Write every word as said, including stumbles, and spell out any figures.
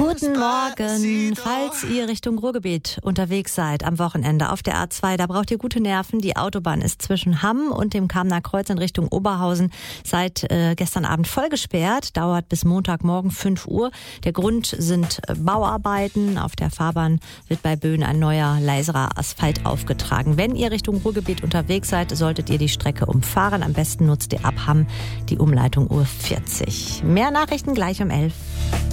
Guten Morgen. Falls ihr Richtung Ruhrgebiet unterwegs seid am Wochenende auf der A zwei, da braucht ihr gute Nerven. Die Autobahn ist zwischen Hamm und dem Kamener Kreuz in Richtung Oberhausen seit äh, gestern Abend voll gesperrt. Dauert bis Montagmorgen fünf Uhr. Der Grund sind Bauarbeiten. Auf der Fahrbahn wird bei Böen ein neuer, leiserer Asphalt aufgetragen. Wenn ihr Richtung Ruhrgebiet unterwegs seid, solltet ihr die Strecke umfahren. Am besten nutzt ihr ab Hamm die Umleitung U vierzig. Mehr Nachrichten gleich um elf.